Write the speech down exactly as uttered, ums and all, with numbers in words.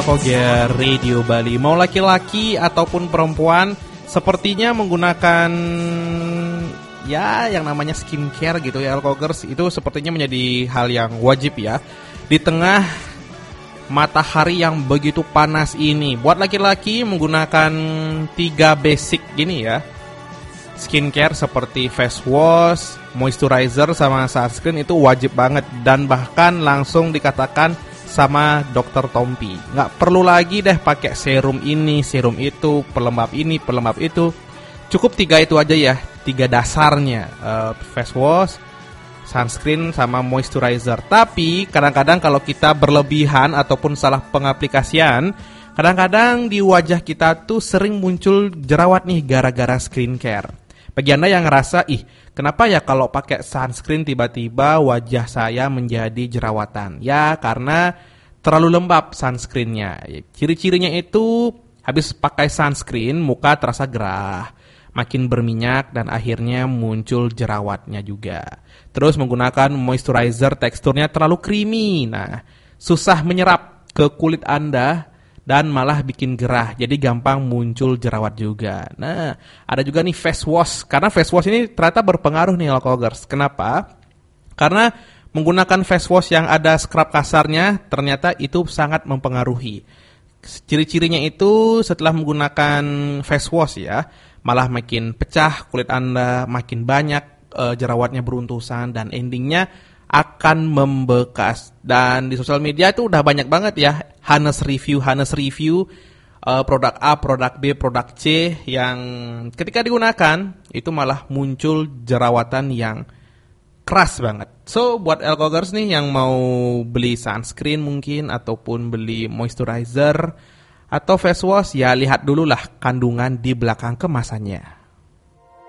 Alkoger Radio Bali. Mau laki-laki ataupun perempuan, sepertinya menggunakan ya yang namanya skincare gitu ya, Alkogers, itu sepertinya menjadi hal yang wajib ya di tengah matahari yang begitu panas ini. Buat laki-laki menggunakan tiga basic gini ya, skincare seperti face wash, moisturizer, sama sunscreen itu wajib banget. Dan bahkan langsung dikatakan sama dokter Tompi, nggak perlu lagi deh pakai serum ini, serum itu, pelembab ini, pelembab itu. Cukup tiga itu aja ya, tiga dasarnya, uh, face wash, sunscreen, sama moisturizer. Tapi kadang-kadang kalau kita berlebihan ataupun salah pengaplikasian, kadang-kadang di wajah kita tuh sering muncul jerawat nih gara-gara skincare. Bagi Anda yang ngerasa, ih kenapa ya kalau pakai sunscreen tiba-tiba wajah saya menjadi jerawatan? Ya karena terlalu lembab sunscreennya. Ciri-cirinya itu habis pakai sunscreen muka terasa gerah, makin berminyak, dan akhirnya muncul jerawatnya juga. Terus menggunakan moisturizer teksturnya terlalu creamy. Nah, susah menyerap ke kulit Anda dan malah bikin gerah, jadi gampang muncul jerawat juga. Nah, ada juga nih face wash, karena face wash ini ternyata berpengaruh nih Alkogers. Kenapa? Karena menggunakan face wash yang ada scrub kasarnya, ternyata itu sangat mempengaruhi. Ciri-cirinya itu setelah menggunakan face wash ya, malah makin pecah kulit Anda, makin banyak uh, jerawatnya beruntusan, dan endingnya akan membekas. Dan di sosial media itu udah banyak banget ya Hanes review, Hanes review uh, produk A, produk B, produk C yang ketika digunakan itu malah muncul jerawatan yang keras banget. So buat Alkogers nih yang mau beli sunscreen mungkin ataupun beli moisturizer atau face wash, ya lihat dulu lah kandungan di belakang kemasannya.